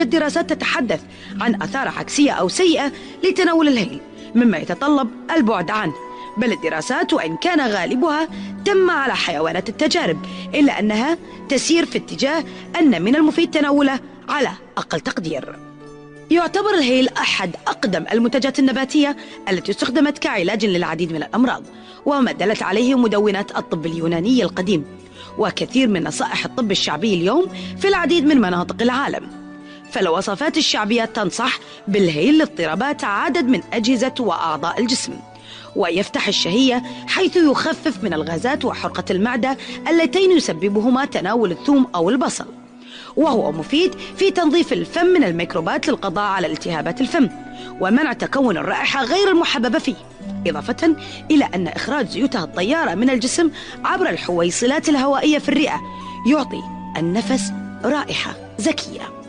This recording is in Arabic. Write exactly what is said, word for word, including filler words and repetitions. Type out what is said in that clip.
الدراسات تتحدث عن آثار عكسية أو سيئة لتناول الهيل مما يتطلب البعد عنه، بل الدراسات وإن كان غالبها تم على حيوانات التجارب إلا أنها تسير في اتجاه أن من المفيد تناوله على أقل تقدير. يعتبر الهيل أحد أقدم المنتجات النباتية التي استخدمت كعلاج للعديد من الأمراض، وما دلت عليه مدونات الطب اليوناني القديم وكثير من نصائح الطب الشعبي اليوم في العديد من مناطق العالم. فالوصفات الشعبية تنصح بالهيل لاضطرابات عدد من أجهزة وأعضاء الجسم، ويفتح الشهية حيث يخفف من الغازات وحرقة المعدة اللتين يسببهما تناول الثوم أو البصل، وهو مفيد في تنظيف الفم من الميكروبات للقضاء على التهابات الفم ومنع تكون الرائحة غير المحببة فيه، إضافة إلى أن إخراج زيوتها الطيارة من الجسم عبر الحويصلات الهوائية في الرئة يعطي النفس رائحة زكية.